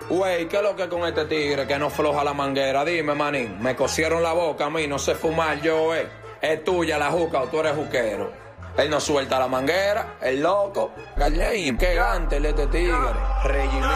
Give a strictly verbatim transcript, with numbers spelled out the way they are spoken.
Güey, ¿qué es lo que con este tigre que no floja la manguera? Dime, manín, me cosieron la boca a mí, no sé fumar yo, eh. ¿Es tuya la juca o tú eres juquero? Él no suelta la manguera, el loco. Gallein, qué gante este tigre. Regime.